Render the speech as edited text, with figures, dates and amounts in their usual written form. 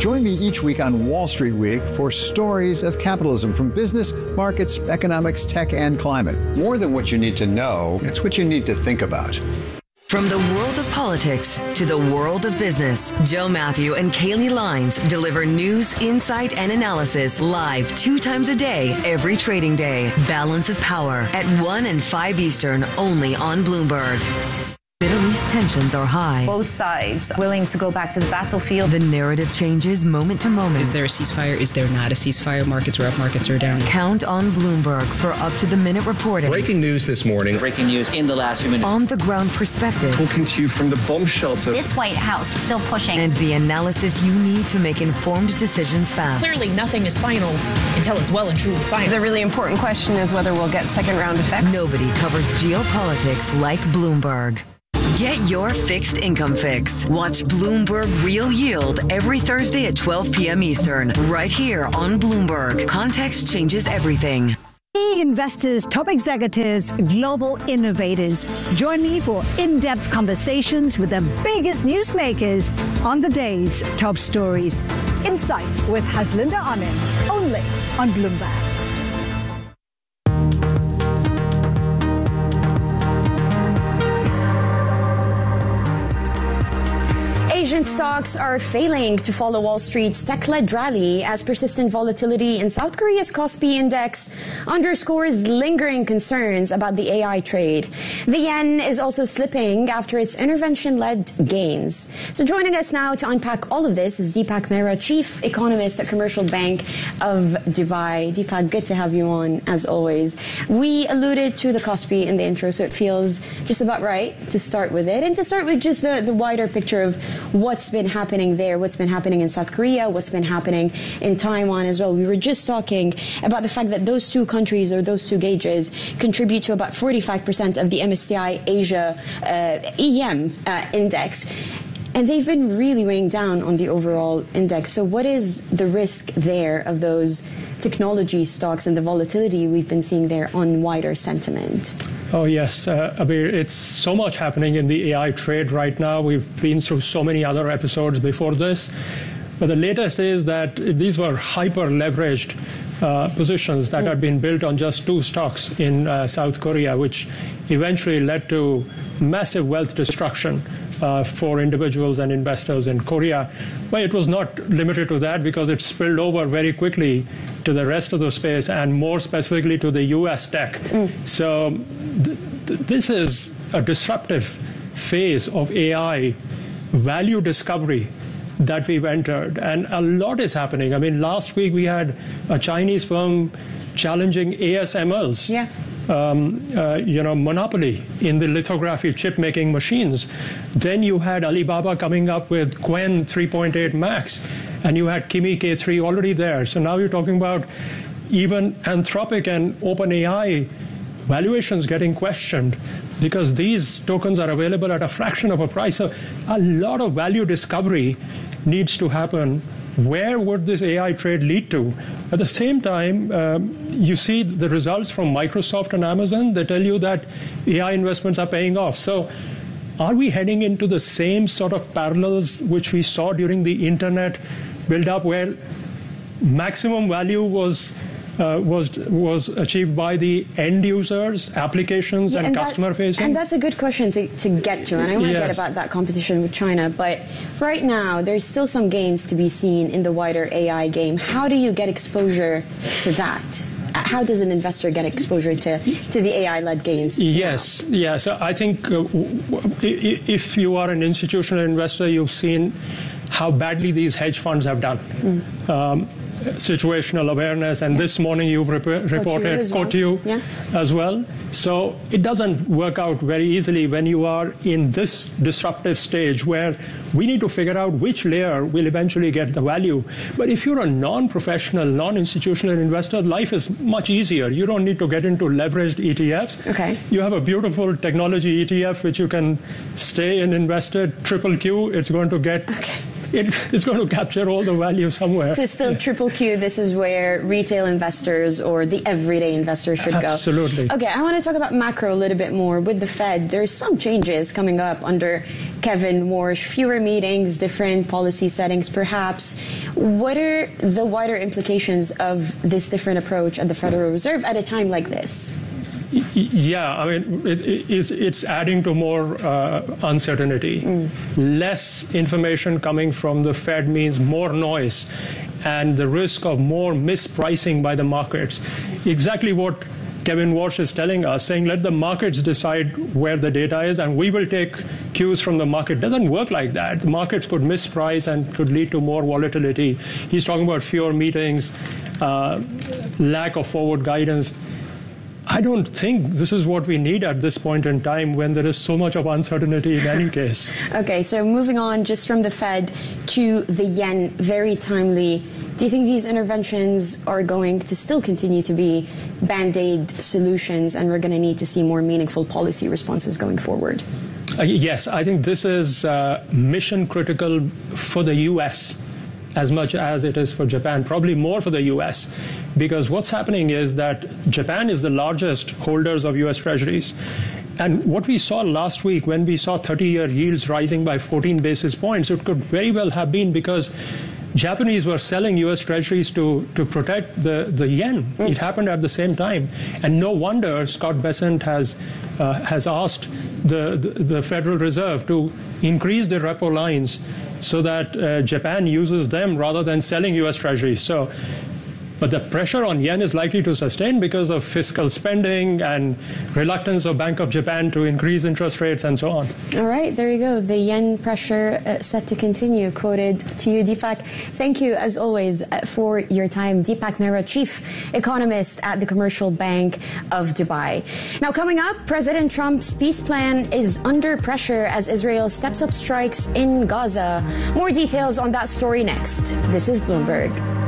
Join me each week on Wall Street Week for stories of capitalism from business, markets, economics, tech, and climate. More than what you need to know, it's what you need to think about. From the world of politics to the world of business, Joe Matthew and Kaylee Lines deliver news, insight, and analysis live 2 times a day, every trading day. Balance of Power at 1 and 5 Eastern, only on Bloomberg. Middle East tensions are high. Both sides willing to go back to the battlefield. The narrative changes moment to moment. Is there a ceasefire? Is there not a ceasefire? Markets are up, markets are down. Count on Bloomberg for up-to-the-minute reporting. Breaking news this morning. Breaking news in the last few minutes. On-the-ground perspective. Talking to you from the bomb shelter. This White House still pushing. And the analysis you need to make informed decisions fast. Clearly, nothing is final until it's well and truly final. The really important question is whether we'll get second-round effects. Nobody covers geopolitics like Bloomberg. Get your fixed income fix. Watch Bloomberg Real Yield every Thursday at 12 p.m. Eastern, right here on Bloomberg. Context changes everything. Key investors, top executives, global innovators. Join me for in-depth conversations with the biggest newsmakers on the day's top stories. Insight with Haslinda Anand, only on Bloomberg. Asian stocks are failing to follow Wall Street's tech-led rally as persistent volatility in South Korea's Kospi index underscores lingering concerns about the AI trade. The yen is also slipping after its intervention-led gains. So joining us now to unpack all of this is Deepak Mehra, Chief Economist at Commercial Bank of Dubai. Deepak, good to have you on, as always. We alluded to the Kospi in the intro, so it feels just about right to start with it, and to start with just the wider picture of what's been happening there, what's been happening in South Korea, what's been happening in Taiwan as well. We were just talking about the fact that those two countries, or those two gauges, contribute to about 45% of the MSCI Asia EM index. And they've been really weighing down on the overall index. So what is the risk there of those technology stocks and the volatility we've been seeing there on wider sentiment? Oh, yes. Abir, it's so much happening in the AI trade right now. We've been through so many other episodes before this. But the latest is that these were hyper-leveraged positions that had been built on just 2 stocks in South Korea, which eventually led to massive wealth destruction for individuals and investors in Korea. But it was not limited to that, because it spilled over very quickly to the rest of the space, and more specifically to the US tech. So this is a disruptive phase of AI value discovery that we've entered, and a lot is happening. I mean, last week we had a Chinese firm challenging ASML's monopoly in the lithography chip-making machines. Then you had Alibaba coming up with Qwen 3.8 Max, and you had Kimi K3 already there. So now you're talking about even Anthropic and OpenAI valuations getting questioned, because these tokens are available at a fraction of a price. So a lot of value discovery needs to happen. Where would this AI trade lead to? At the same time, you see the results from Microsoft and Amazon. They tell you that AI investments are paying off. So are we heading into the same sort of parallels which we saw during the internet build-up, where maximum value was achieved by the end users, applications, and customer facing? And that's a good question to get to, and I want to get about that competition with China. But right now, there's still some gains to be seen in the wider AI game. How do you get exposure to that? How does an investor get exposure to the AI-led gains? Yes, yeah. So I think if you are an institutional investor, you've seen how badly these hedge funds have done. Situational awareness, and this morning you've reported Coatue as well. So it doesn't work out very easily when you are in this disruptive stage, where we need to figure out which layer will eventually get the value. But if you're a non-professional, non-institutional investor, life is much easier. You don't need to get into leveraged ETFs. Okay. You have a beautiful technology ETF which you can stay in invested, triple Q. It's going to get it's going to capture all the value somewhere. So still triple Q, this is where retail investors or the everyday investor should go. Absolutely. Okay, I want to talk about macro a little bit more. With the Fed, there's some changes coming up under Kevin Warsh, fewer meetings, different policy settings perhaps. What are the wider implications of this different approach at the Federal Reserve at a time like this? Yeah, I mean, it's adding to more uncertainty. Less information coming from the Fed means more noise and the risk of more mispricing by the markets. Exactly what Kevin Warsh is telling us, saying let the markets decide where the data is and we will take cues from the market. It doesn't work like that. The markets could misprice and could lead to more volatility. He's talking about fewer meetings, lack of forward guidance. I don't think this is what we need at this point in time when there is so much of uncertainty in any case. Okay, so moving on just from the Fed to the yen, very timely. Do you think these interventions are going to still continue to be Band-Aid solutions and we're going to need to see more meaningful policy responses going forward? Yes, I think this is mission critical for the U.S. as much as it is for Japan, probably more for the U.S. Because what's happening is that Japan is the largest holders of U.S. Treasuries. And what we saw last week when we saw 30-year yields rising by 14 basis points, it could very well have been because Japanese were selling U.S. Treasuries to protect the yen. It happened at the same time. And no wonder Scott Bessent has asked the Federal Reserve to increase the repo lines so that Japan uses them rather than selling U.S. Treasuries. But the pressure on yen is likely to sustain because of fiscal spending and reluctance of Bank of Japan to increase interest rates and so on. All right, there you go. The yen pressure set to continue. Quoted to you, Deepak. Thank you, as always, for your time. Deepak Mehra, Chief Economist at the Commercial Bank of Dubai. Now, coming up, President Trump's peace plan is under pressure as Israel steps up strikes in Gaza. More details on that story next. This is Bloomberg.